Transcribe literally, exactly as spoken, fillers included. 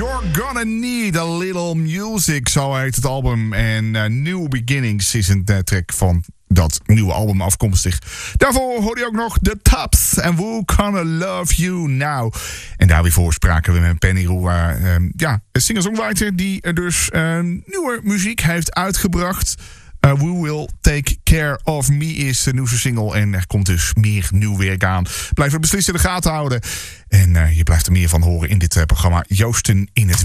You're Gonna Need a Little Music, zo heet het album. En uh, New Beginnings is een uh, track van dat nieuwe album afkomstig. Daarvoor hoorde je ook nog The Tops en Who Gonna Love You Now. En daar weer voor spraken we met Penny Roa, uh, ja, een singer-songwriter die uh, dus uh, nieuwe muziek heeft uitgebracht. Uh, We Will Take Care of Me is de nieuwste single. En er komt dus meer nieuw werk aan. Blijf het beslist in de gaten houden. En uh, je blijft er meer van horen in dit uh, programma Joosten in het